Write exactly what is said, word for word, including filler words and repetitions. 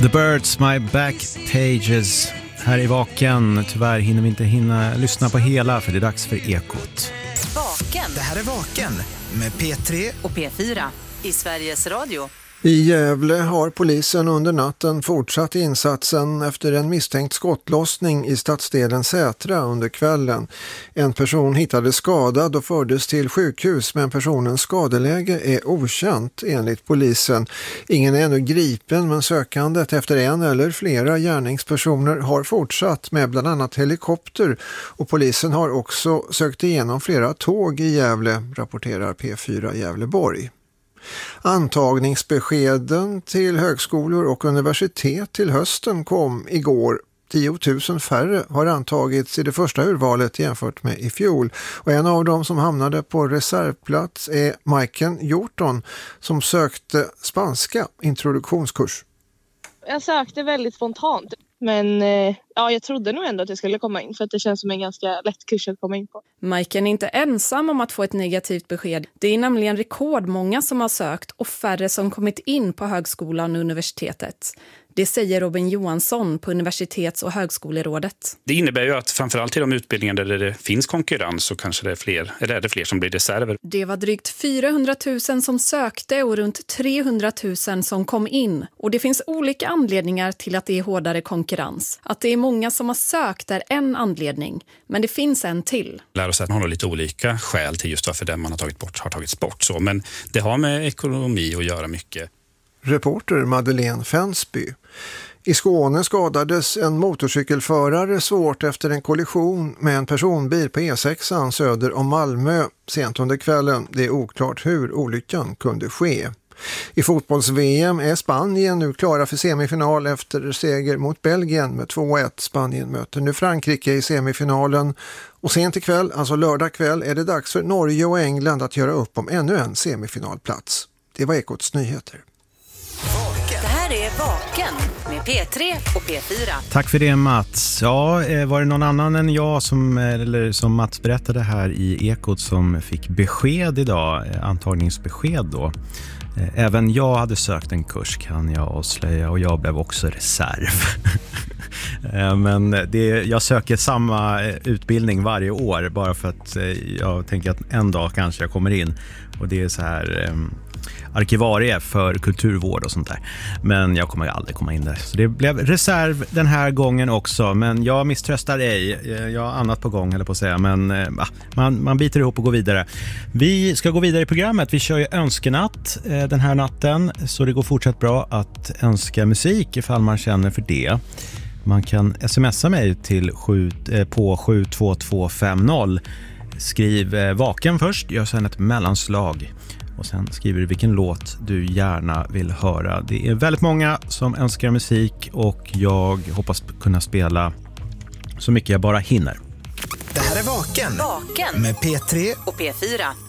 The Birds, My Back Pages. Här i Vaken. Tyvärr hinner vi inte hinna lyssna på hela för det är dags för Ekot. Vaken. Det här är Vaken med P tre och P fyra i Sveriges Radio. I Gävle har polisen under natten fortsatt insatsen efter en misstänkt skottlossning i stadsdelen Sätra under kvällen. En person hittades skadad och fördes till sjukhus, men personens skadeläge är okänt enligt polisen. Ingen är ännu gripen, men sökandet efter en eller flera gärningspersoner har fortsatt med bland annat helikopter, och polisen har också sökt igenom flera tåg i Gävle, rapporterar P fyra Gävleborg. Antagningsbeskeden till högskolor och universitet till hösten kom igår. tio tusen färre har antagits i det första urvalet jämfört med i fjol. Och en av dem som hamnade på reservplats är Majken Hjorton som sökte spanska introduktionskurs. Jag sökte väldigt spontant, men ja, jag trodde nog ändå att jag skulle komma in för att det känns som en ganska lätt kurs att komma in på. Majken är inte ensam om att få ett negativt besked. Det är nämligen rekordmånga som har sökt och färre som kommit in på högskolan och universitetet. Det säger Robin Johansson på Universitets- och högskolerådet. Det innebär ju att framförallt i de utbildningar där det finns konkurrens så kanske det är fler, eller är det fler som blir reserver. Det var drygt fyrahundratusen som sökte och runt trehundratusen som kom in. Och det finns olika anledningar till att det är hårdare konkurrens. Att det är många som har sökt är en anledning, men det finns en till. Lärosäten har lite olika skäl till just varför den man har tagit bort har tagits bort. Så, men det har med ekonomi att göra mycket. Reporter Madeleine Fensby. I Skåne skadades en motorcykelförare svårt efter en kollision med en personbil på E sex söder om Malmö sent under kvällen. Det är oklart hur olyckan kunde ske. I fotbolls-V M är Spanien nu klara för semifinal efter seger mot Belgien med två ett. Spanien möter nu Frankrike i semifinalen. Och sent ikväll, alltså lördag kväll, är det dags för Norge och England att göra upp om ännu en semifinalplats. Det var Ekots nyheter. Det här är Vaken med P tre och P fyra. Tack för det, Mats. Ja, var det någon annan än jag som, eller som Mats berättade här i Ekot som fick besked idag, antagningsbesked då. Även jag hade sökt en kurs kan jag avslöja och jag blev också reserv. Men det, jag söker samma utbildning varje år bara för att jag tänker att en dag kanske jag kommer in. Och det är så här arkivarie för kulturvård och sånt där. Men jag kommer aldrig komma in där. Så det blev reserv den här gången också. Men jag misströstar ej. Jag har annat på gång eller på att säga. Men äh, man, man biter ihop och går vidare. Vi ska gå vidare i programmet. Vi kör ju önskenatt äh, den här natten. Så det går fortsatt bra att önska musik ifall man känner för det. Man kan smsa mig till sju, äh, på sju två två fem noll. Skriv äh, vaken först. Gör sedan ett mellanslag. Och sen skriver du vilken låt du gärna vill höra. Det är väldigt många som önskar musik och jag hoppas kunna spela så mycket jag bara hinner. Det här är Vaken, Vaken med P tre och P fyra.